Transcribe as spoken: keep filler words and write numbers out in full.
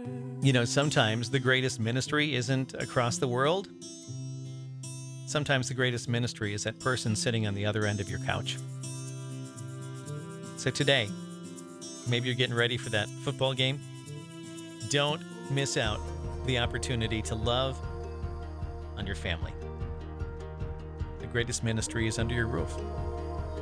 You know, sometimes the greatest ministry isn't across the world. Sometimes the greatest ministry is that person sitting on the other end of your couch. So today, maybe you're getting ready for that football game. Don't miss out the opportunity to love on your family. The greatest ministry is under your roof.